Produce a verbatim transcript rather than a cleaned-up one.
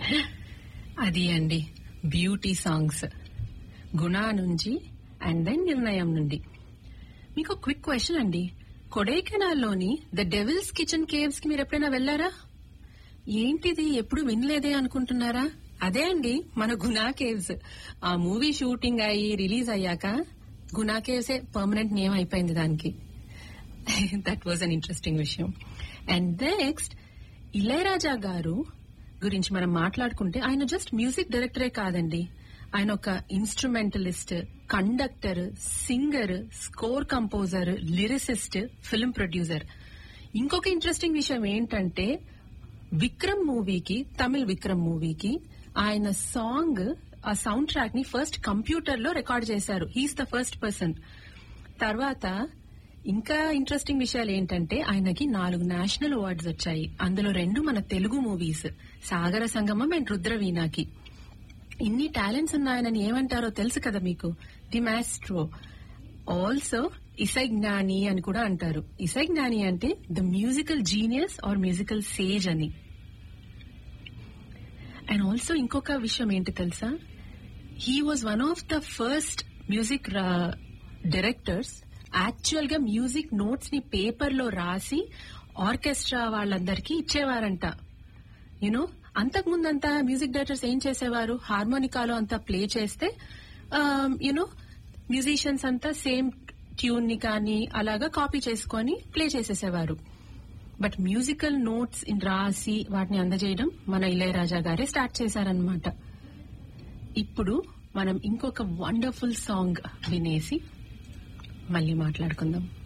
అది అండి beauty songs గుణ నుంచి అండ్ దెన్ నిర్ణయం నుండి. మీకు క్విక్ క్వశ్చన్ అండి, కొడైకెనాల్లోని ద డెవిల్స్ కిచెన్ కేవ్స్ కి మీరు ఎప్పుడైనా వెళ్లారా? ఏంటిది ఎప్పుడు వినలేదే అనుకుంటున్నారా? అదే అండి మన గునా కేవ్స్. ఆ మూవీ షూటింగ్ అయ్యి రిలీజ్ అయ్యాక గునా కేవ్సే పర్మనెంట్ నేమ్ అయిపోయింది దానికి. దట్ వాజ్ అన్ ఇంట్రెస్టింగ్ విషయం. అండ్ నెక్స్ట్ ఇళయరాజా గారు గురించి మనం మాట్లాడుకుంటే ఆయన జస్ట్ మ్యూజిక్ డైరెక్టరే కాదండి, ఆయన ఒక instrumentalist, conductor, singer, score composer, lyricist, film producer. ఇంకొక ఇంట్రెస్టింగ్ విషయం ఏంటంటే విక్రమ్ మూవీకి, తమిళ్ విక్రమ్ మూవీకి ఆయన సాంగ్, ఆ సౌండ్ ట్రాక్ ని ఫస్ట్ కంప్యూటర్ లో రికార్డ్ చేశారు. He's the first person. తర్వాత ఇంకా ఇంట్రెస్టింగ్ విషయాలు ఏంటంటే ఆయనకి నాలుగు నేషనల్ అవార్డ్స్ వచ్చాయి. అందులో రెండు మన తెలుగు మూవీస్, సాగర సంగమం అండ్ రుద్రవీణాకి. ఇన్ని టాలెంట్స్ ఉన్నాయని ఏమంటారో తెలుసు కదా మీకు? The maestro. ఆల్సో ఇసై జ్ఞాని అని కూడా అంటారు. ఇసై జ్ఞాని అంటే the musical genius are musical Sage అని. అండ్ ఆల్సో ఇంకొక విషయం ఏంటి తెలుసా, he was one of the first music directors actual గా మ్యూజిక్ నోట్స్ ని పేపర్ లో రాసి ఆర్కెస్ట్రా వాళ్ళందరికీ ఇచ్చేవారంట. యూనో అంతకు ముందంతా మ్యూజిక్ డైరెక్టర్స్ ఏం చేసేవారు, హార్మోనికాలో అంతా ప్లే చేస్తే యూనో మ్యూజిషియన్స్ అంతా సేమ్ ట్యూన్ ని కానీ అలాగా కాపీ చేసుకొని ప్లే చేసేసేవారు. బట్ మ్యూజికల్ నోట్స్ రాసి వాటిని అందజేయడం మన ఇళయరాజా గారే స్టార్ట్ చేశారనమాట. ఇప్పుడు మనం ఇంకొక వండర్ఫుల్ సాంగ్ వినేసి మళ్ళీ మాట్లాడుకుందాం.